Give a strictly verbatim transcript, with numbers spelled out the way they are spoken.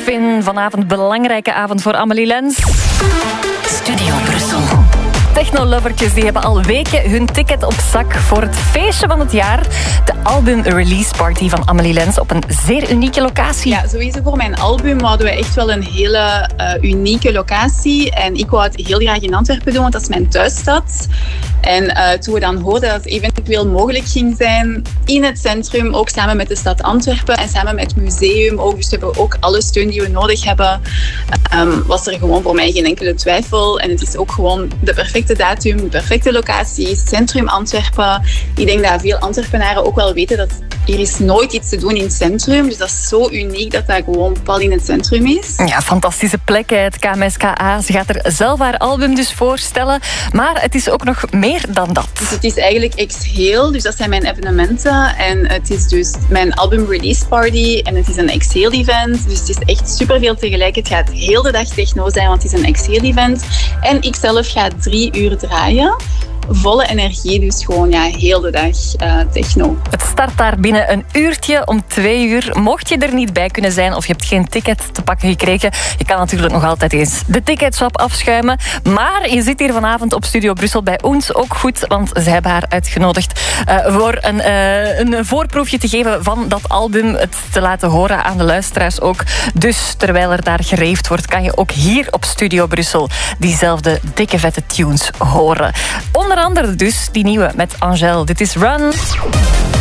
Finn. Vanavond belangrijke avond voor Amélie Lens. Studio Brussel. Technolovertjes die hebben al weken hun ticket op zak voor het feestje van het jaar. De album-release party van Amélie Lens op een zeer unieke locatie. Ja, sowieso voor mijn album hadden we echt wel een hele uh, unieke locatie. En ik wou het heel graag in Antwerpen doen, want dat is mijn thuisstad. En uh, toen we dan hoorden dat het eventueel mogelijk ging zijn in het centrum, ook samen met de stad Antwerpen en samen met het museum, ook, dus we hebben ook alle steun die we nodig hebben, um, was er gewoon voor mij geen enkele twijfel. En het is ook gewoon de perfecte datum, de perfecte locatie, centrum Antwerpen. Ik denk dat veel Antwerpenaren ook wel weten dat er is nooit iets te doen in het centrum. Dus dat is zo uniek dat dat gewoon pal in het centrum is. Ja, fantastische plek, het K M S K A. Ze gaat er zelf haar album dus voorstellen. Maar het is ook nog meer dan dat. Dus het is eigenlijk Exhale, dus dat zijn mijn evenementen. En het is dus mijn album release party. En het is een Exhale event. Dus het is echt superveel tegelijk. Het gaat heel de dag techno zijn, want het is een Exhale event. En ik zelf ga drie uur draaien. Volle energie, dus gewoon ja, heel de dag uh, techno. Het start daar binnen een uurtje om twee uur. Mocht je er niet bij kunnen zijn of je hebt geen ticket te pakken gekregen, je kan natuurlijk nog altijd eens de ticketswap afschuimen. Maar je zit hier vanavond op Studio Brussel bij ons ook goed, want ze hebben haar uitgenodigd uh, voor een, uh, een voorproefje te geven van dat album, het te laten horen aan de luisteraars ook. Dus terwijl er daar gereefd wordt, kan je ook hier op Studio Brussel diezelfde dikke vette tunes horen. Onder andere dus die nieuwe met Angèle. Dit is Run.